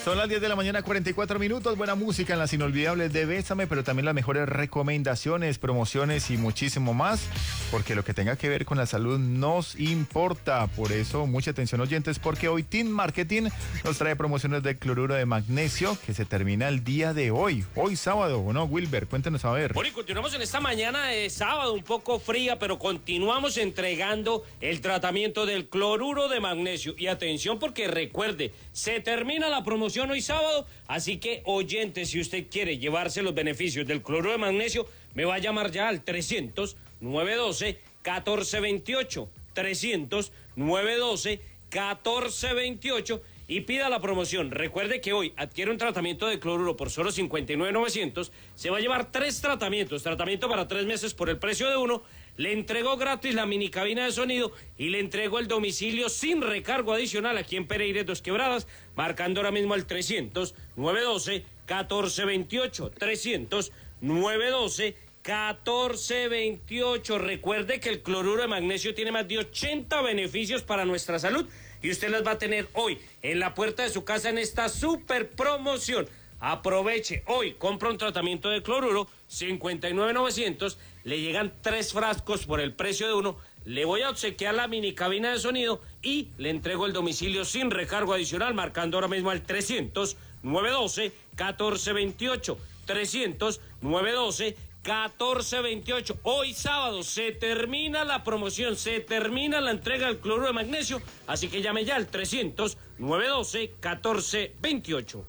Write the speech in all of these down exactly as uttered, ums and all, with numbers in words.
Son las diez de la mañana, cuarenta y cuatro minutos. Buena música en las inolvidables de Bésame, pero también las mejores recomendaciones, promociones y muchísimo más, porque lo que tenga que ver con la salud nos importa. Por eso, mucha atención, oyentes, porque hoy Team Marketing nos trae promociones de cloruro de magnesio que se termina el día de hoy. Hoy sábado, ¿o no, Wilber? Cuéntenos a ver. Bueno, y continuamos en esta mañana de sábado, un poco fría, pero continuamos entregando el tratamiento del cloruro de magnesio. Y atención, porque recuerde, se termina la promoción hoy sábado, así que oyentes, si usted quiere llevarse los beneficios del cloruro de magnesio, me va a llamar ya al trescientos, novecientos doce, catorce veintiocho, trescientos, novecientos doce, catorce veintiocho y pida la promoción. Recuerde que hoy adquiere un tratamiento de cloruro por solo cincuenta y nueve mil novecientos, se va a llevar tres tratamientos, tratamiento para tres meses por el precio de uno, le entrego gratis la mini cabina de sonido y le entrego el domicilio sin recargo adicional aquí en Pereira Dos Quebradas, marcando ahora mismo al trescientos, novecientos doce, catorce veintiocho, trescientos, novecientos doce, catorce veintiocho. Recuerde que el cloruro de magnesio tiene más de ochenta beneficios para nuestra salud y usted las va a tener hoy en la puerta de su casa en esta super promoción. Aproveche, hoy compra un tratamiento de cloruro, cincuenta y nueve mil novecientos, le llegan tres frascos por el precio de uno, le voy a obsequiar la mini cabina de sonido y le entrego el domicilio sin recargo adicional, marcando ahora mismo al trescientos, novecientos doce, catorce veintiocho, trescientos, novecientos doce, catorce veintiocho. Hoy sábado se termina la promoción, se termina la entrega del cloruro de magnesio, así que llame ya al trescientos, novecientos doce, catorce veintiocho.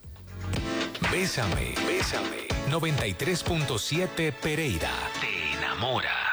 Bésame, bésame. noventa y tres punto siete Pereira. Te enamora.